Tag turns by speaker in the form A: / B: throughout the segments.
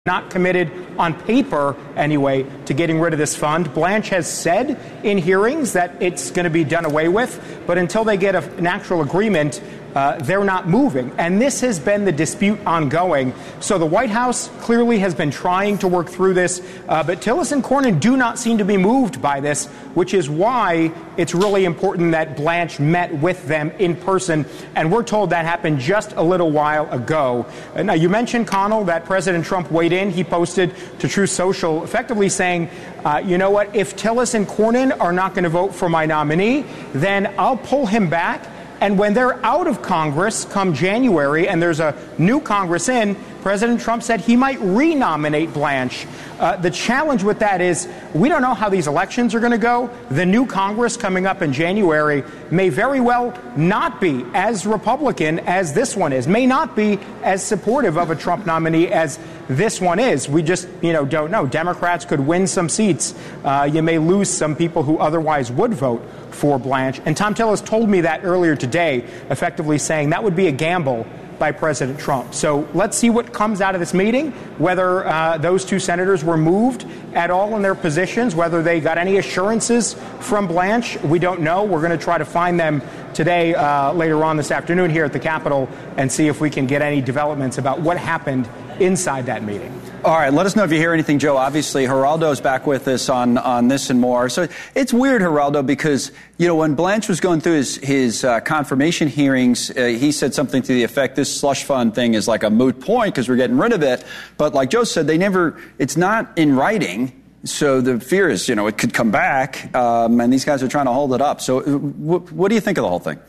A: not committed on paper, anyway, to getting rid of this fund. Blanche has said in hearings that it's going to be done away with, but until they get an actual agreement, they're not moving. And this has been the dispute ongoing. So the White House clearly has been trying to work through this, but Tillis and Cornyn do not seem to be moved by this, which is why it's really important that Blanche met with them in person. And we're told that happened just a little while ago. Now, you mentioned, Connell, that President Trump weighed in. He posted to Truth Social effectively saying, you know what, if Tillis and Cornyn are not going to vote for my nominee, then I'll pull him back. And when they're out of Congress come January and there's a new Congress in, President Trump said he might renominate Blanche. The challenge with that is we don't know how these elections are going to go. The new Congress coming up in January may very well not be as Republican as this one is, may not be as supportive of a Trump nominee as this one is. We just, don't know. Democrats could win some seats. You may lose some people who otherwise would vote for Blanche. And Thom Tillis told me that earlier today, effectively saying that would be a gamble by President Trump. So let's see what comes out of this meeting, whether those two senators were moved at all in their positions, whether they got any assurances from Blanche. We don't know. We're going to try to find them today, later on this afternoon here at the Capitol, and see if we can get any developments about what happened inside that meeting.
B: All right, let us know if you hear anything, Joe. Obviously, Geraldo's back with us on this and more. So it's weird, Geraldo, because, when Blanche was going through his confirmation hearings, he said something to the effect, this slush fund thing is like a moot point because we're getting rid of it. But like Joe said, it's not in writing. So the fear is, it could come back, and these guys are trying to hold it up. So what do you think of the whole thing?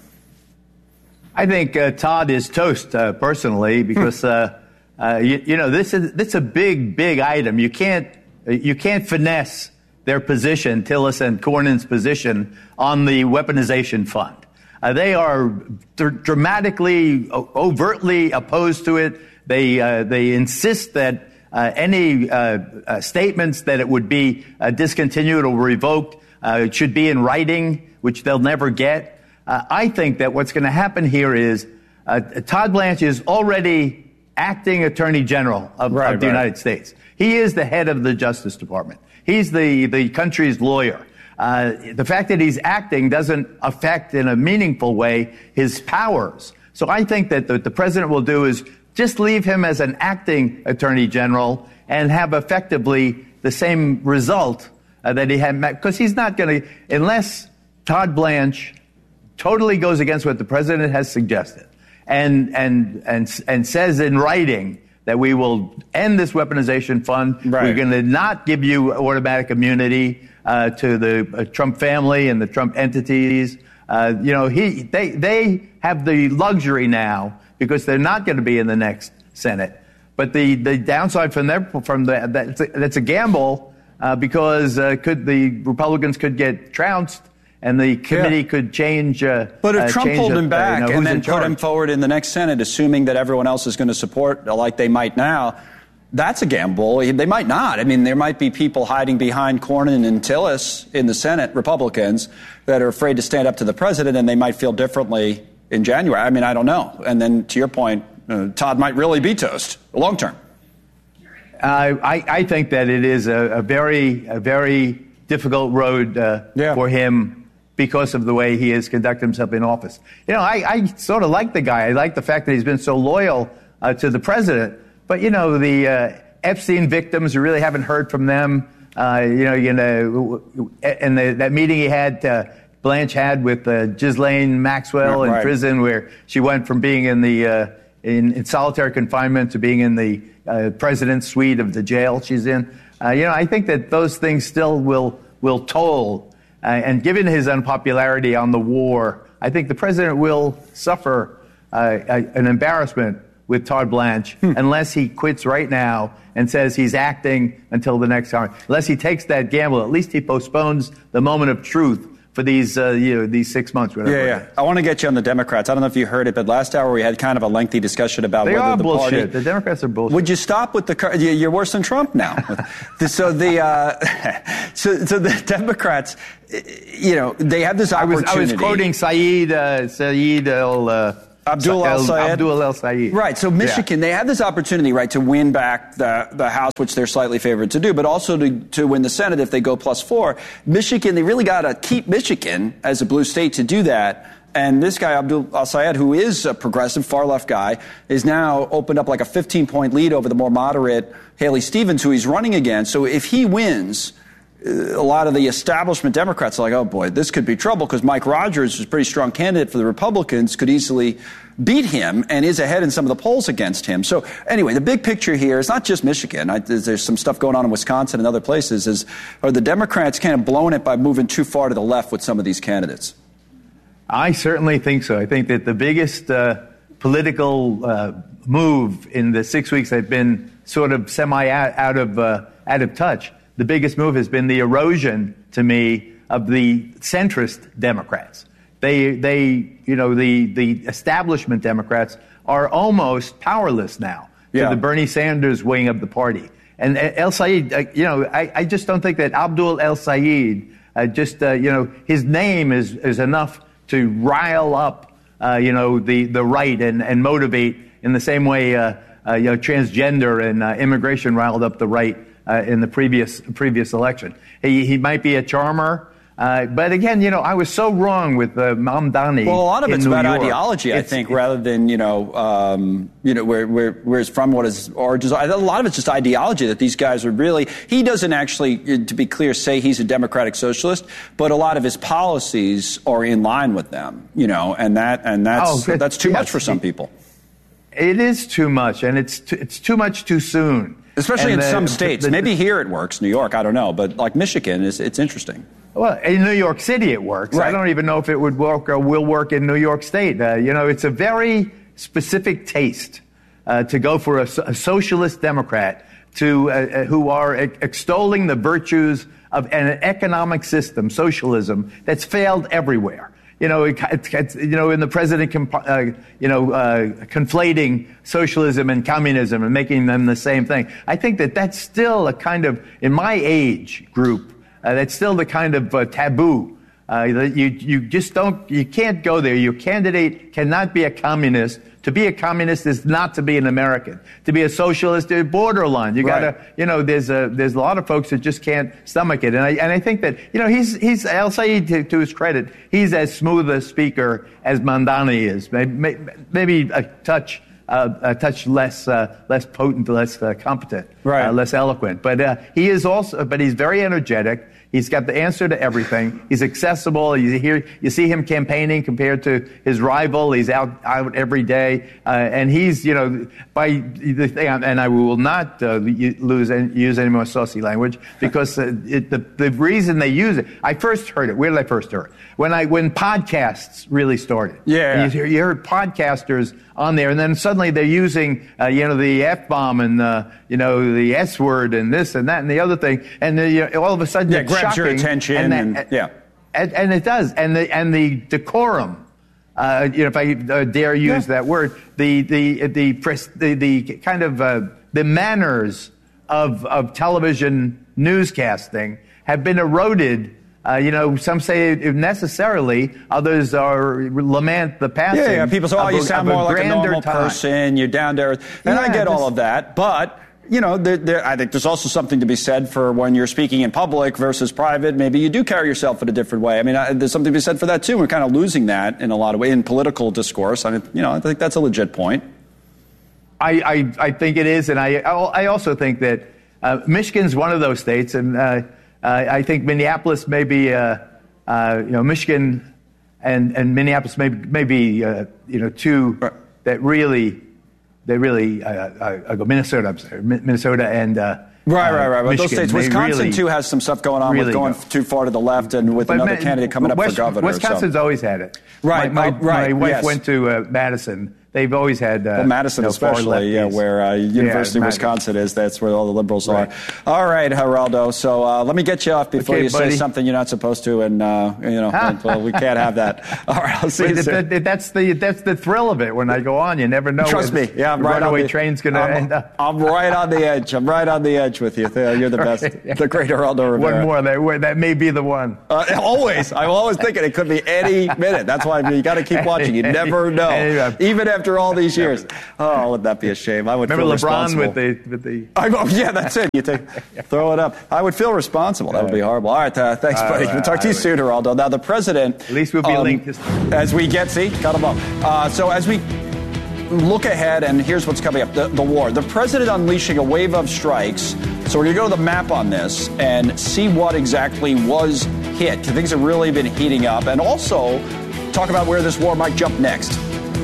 C: I think Todd is toast, personally, because this is a big item. You can't finesse their position, Tillis and Cornyn's position, on the weaponization fund. They are dramatically, overtly opposed to it. They insist that any statements that it would be discontinued or revoked should be in writing, which they'll never get. I think that what's going to happen here is Todd Blanche is already acting Attorney General of the United States. He is the head of the Justice Department. He's the country's lawyer. The fact that he's acting doesn't affect in a meaningful way his powers. So I think that the president will do is just leave him as an acting Attorney General and have effectively the same result that he had, because he's not going to, unless Todd Blanche totally goes against what the president has suggested and says in writing that we will end this weaponization fund. Right. We're going to not give you automatic immunity to the Trump family and the Trump entities. They have the luxury now because they're not going to be in the next Senate. But the downside that's a gamble because the Republicans could get trounced. And the committee could change.
B: But if Trump pulled him back and then put him forward in the next Senate, assuming that everyone else is going to support, like they might now, that's a gamble. They might not. I mean, there might be people hiding behind Cornyn and Tillis in the Senate, Republicans, that are afraid to stand up to the president, and they might feel differently in January. I mean, I don't know. And then, to your point, Todd might really be toast long term.
C: I think that it is a very difficult road for him, because of the way he has conducted himself in office. I sort of like the guy. I like the fact that he's been so loyal to the president. But, the Epstein victims, you really haven't heard from them. And that meeting he had, Blanche had with Ghislaine Maxwell in prison, where she went from being in the in solitary confinement to being in the president's suite of the jail she's in. I think that those things still will toll. And given his unpopularity on the war, I think the president will suffer an embarrassment with Todd Blanche unless he quits right now and says he's acting until the next time. Unless he takes that gamble, at least he postpones the moment of truth for these 6 months.
B: Yeah. I want to get you on the Democrats. I don't know if you heard it, but last hour we had kind of a lengthy discussion about
C: whether
B: the
C: bullshit.
B: Party.
C: The Democrats are bullshit.
B: Would you stop with you're worse than Trump now. So the Democrats, they have this opportunity.
C: I was quoting Saeed
B: Abdul El-Sayed.
C: Abdul El-Sayed.
B: Right. So Michigan, they have this opportunity, right, to win back the House, which they're slightly favored to do, but also to win the Senate if they go +4. Michigan, they really got to keep Michigan as a blue state to do that. And this guy, Abdul El-Sayed, who is a progressive, far-left guy, is now opened up like a 15-point lead over the more moderate Haley Stevens, who he's running against. So if he wins, a lot of the establishment Democrats are like, oh, boy, this could be trouble because Mike Rogers, who's a pretty strong candidate for the Republicans, could easily beat him and is ahead in some of the polls against him. So anyway, the big picture here is not just Michigan. There's some stuff going on in Wisconsin and other places. Are the Democrats kind of blowing it by moving too far to the left with some of these candidates?
C: I certainly think so. I think that the biggest political move in the 6 weeks they've been sort of out of touch. The biggest move has been the erosion, to me, of the centrist Democrats. The establishment Democrats are almost powerless now to the Bernie Sanders wing of the party. And El-Sayed, I just don't think that Abdul El-Sayed, his name is enough to rile up, the right and motivate in the same way, transgender and immigration riled up the right in the previous election. He might be a charmer, but again, I was so wrong with Mamdani.
B: Well, a lot of it's about ideology, I think, rather than where it's from, what his origins are. A lot of it's just ideology that these guys are really. He doesn't actually, to be clear, say he's a democratic socialist, but a lot of his policies are in line with them. And that's too much for some people.
C: It is too much, and it's too much too soon.
B: Especially in some states. Maybe here it works, New York, I don't know. But like Michigan, it's interesting.
C: Well, in New York City it works. Right. I don't even know if it would work or will work in New York State. It's a very specific taste to go for a socialist Democrat who are extolling the virtues of an economic system, socialism, that's failed everywhere. In the president, conflating socialism and communism and making them the same thing. I think that's still a kind of, in my age group, that's still the kind of taboo. You can't go there. Your candidate cannot be a communist. To be a communist is not to be an American. To be a socialist is borderline. You gotta, there's a lot of folks that just can't stomach it. And I think that, he's El-Sayed, to his credit, he's as smooth a speaker as Mamdani is. Maybe a touch less potent, less competent, less eloquent. But he's very energetic. He's got the answer to everything. He's accessible. You see him campaigning compared to his rival. He's out every day, and he's by the thing. And I will not use any more saucy language because the reason they use it. I first heard it. Where did I first hear it? When podcasts really started.
B: Yeah.
C: And you heard podcasters on there, and then suddenly they're using the F-bomb and the S word and this and that and the other thing, and all of a sudden it's
B: grabs
C: shocking,
B: your attention, and
C: it does, and the decorum, if I dare use that word, the kind of the manners of television newscasting have been eroded. Some say necessarily, others lament the passing.
B: Yeah, people say, you sound more like a normal person, you're down to earth. And I get all of that, but, I think there's also something to be said for when you're speaking in public versus private. Maybe you do carry yourself in a different way. I mean, there's something to be said for that, too. We're kind of losing that in a lot of ways in political discourse. I think that's a legit point.
C: I think it is, and I also think that Michigan's one of those states, and I think Minneapolis may be, Michigan and Minneapolis may be, two that really Minnesota. I'm sorry, Minnesota and
B: right.
C: Michigan,
B: those states. Wisconsin too has some stuff going on with going too far to the left and with another candidate coming up for governor.
C: Wisconsin's always had it.
B: Right.
C: My wife went to Madison they've always had.
B: Well, Madison especially, where University of Wisconsin is. That's where all the liberals are. All right, Geraldo. So let me get you off before you say something you're not supposed to, and well, we can't have that. All right, I'll see you soon.
C: That's the thrill of it. When I go on, you never know.
B: Trust me. Yeah, I'm right on the
C: train's going to end up.
B: I'm right on the edge. I'm right on the edge with you. You're the best. The great Geraldo Rivera.
C: One more. That may be the one.
B: Always. I'm always thinking it could be any minute. That's why you got to keep watching. You never know. Even after all these years. Oh, would that be a shame? I would
C: remember
B: feel
C: LeBron
B: responsible.
C: with the.
B: Yeah, that's it. You throw it up. I would feel responsible. That would be horrible. All right, thanks, buddy. We'll talk to you soon, Geraldo. Now, the president.
C: At least we'll be linked.
B: As we get, got them up. So as we look ahead, and here's what's coming up: the war. The president unleashing a wave of strikes. So we're going to go to the map on this and see what exactly was hit. Things have really been heating up, and also talk about where this war might jump next.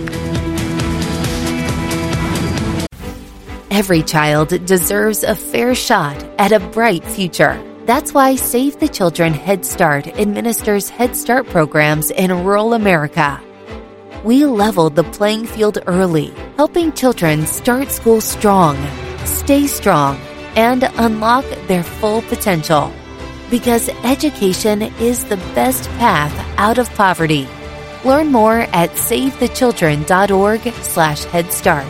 D: Every child deserves a fair shot at a bright future. That's why Save the Children Head Start administers Head Start programs in rural America. We leveled the playing field early, helping children start school strong, stay strong, and unlock their full potential. Because education is the best path out of poverty. Learn more at SaveTheChildren.org/Head Start.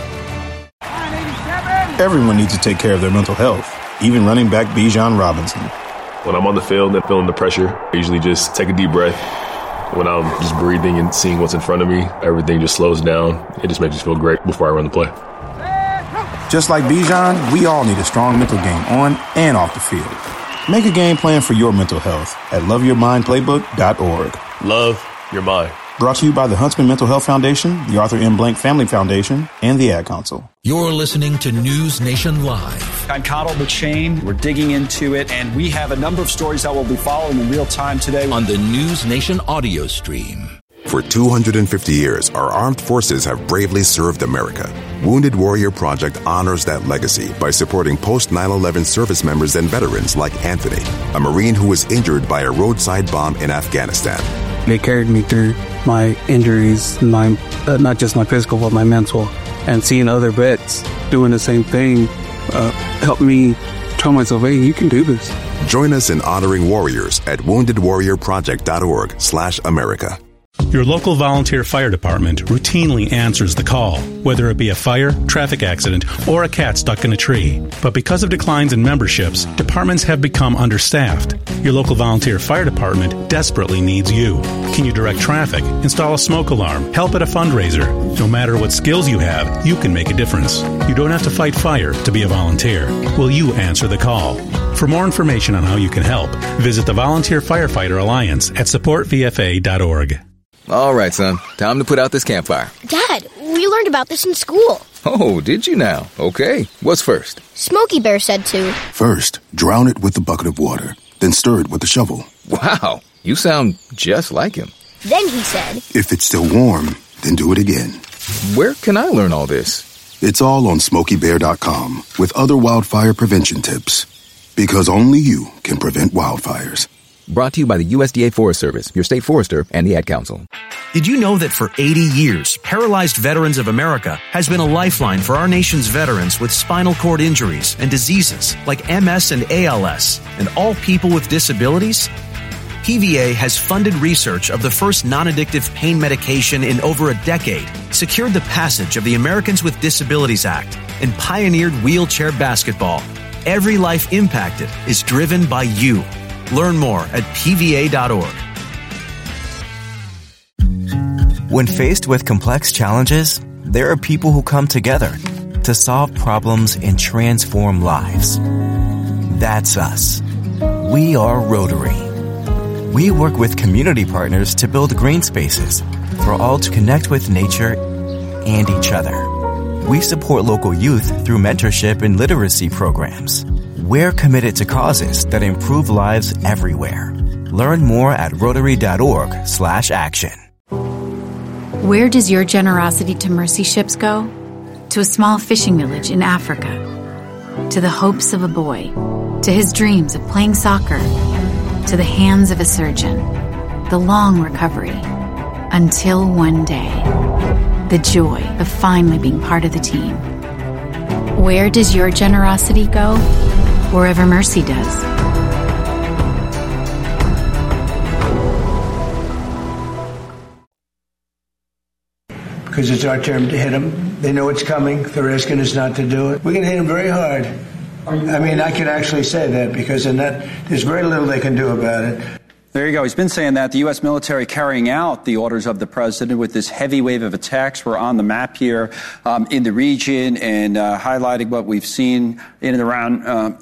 E: Everyone needs to take care of their mental health, even running back Bijan Robinson.
F: When I'm on the field and feeling the pressure, I usually just take a deep breath. When I'm just breathing and seeing what's in front of me, everything just slows down. It just makes me feel great before I run the play.
E: Just like Bijan, we all need a strong mental game on and off the field. Make a game plan for your mental health at loveyourmindplaybook.org. Love your mind. Brought to you by the Huntsman Mental Health Foundation, the Arthur M. Blank Family Foundation, and the Ad Council.
G: You're listening to News Nation Live.
B: I'm Connell McShane. We're digging into it, and we have a number of stories that we'll be following in real time today
G: on the News Nation audio stream.
H: For 250 years, our armed forces have bravely served America. Wounded Warrior Project honors that legacy by supporting post-9/11 service members and veterans like Anthony, a Marine who was injured by a roadside bomb in Afghanistan.
I: They carried me through my injuries, not just my physical, but my mental. And seeing other vets doing the same thing helped me tell myself, hey, you can do this.
H: Join us in honoring warriors at woundedwarriorproject.org/America.
J: Your local volunteer fire department routinely answers the call, whether it be a fire, traffic accident, or a cat stuck in a tree. But because of declines in memberships, departments have become understaffed. Your local volunteer fire department desperately needs you. Can you direct traffic, install a smoke alarm, help at a fundraiser? No matter what skills you have, you can make a difference. You don't have to fight fire to be a volunteer. Will you answer the call? For more information on how you can help, visit the Volunteer Firefighter Alliance at supportvfa.org.
K: All right, son. Time to put out this campfire.
L: Dad, we learned about this in school.
K: Oh, did you now? Okay. What's first?
L: Smokey Bear said to.
H: First, drown it with a bucket of water, then stir it with a shovel.
K: Wow, you sound just like him.
L: Then he said,
H: if it's still warm, then do it again.
K: Where can I learn all this?
H: It's all on SmokeyBear.com with other wildfire prevention tips. Because only you can prevent wildfires.
K: Brought to you by the USDA Forest Service, your state forester, and the Ad Council.
M: Did you know that for 80 years, Paralyzed Veterans of America has been a lifeline for our nation's veterans with spinal cord injuries and diseases like MS and ALS, and all people with disabilities? PVA has funded research of the first non-addictive pain medication in over a decade, secured the passage of the Americans with Disabilities Act, and pioneered wheelchair basketball. Every life impacted is driven by you. Learn more at PVA.org.
N: When faced with complex challenges, there are people who come together to solve problems and transform lives. That's us. We are Rotary. We work with community partners to build green spaces for all to connect with nature and each other. We support local youth through mentorship and literacy programs. We're committed to causes that improve lives everywhere. Learn more at Rotary.org/action.
O: Where does your generosity to mercy ships go? To a small fishing village in Africa. To the hopes of a boy. To his dreams of playing soccer. To the hands of a surgeon. The long recovery. Until one day, the joy of finally being part of the team. Where does your generosity go? Wherever mercy does.
P: Because it's our turn to hit them. They know it's coming. They're asking us not to do it. We're going to hit them very hard. I mean, I can actually say that because in that, there's very little they can do about it.
B: There you go. He's been saying that the U.S. military carrying out the orders of the president with this heavy wave of attacks. We're on the map here in the region and highlighting what we've seen in and around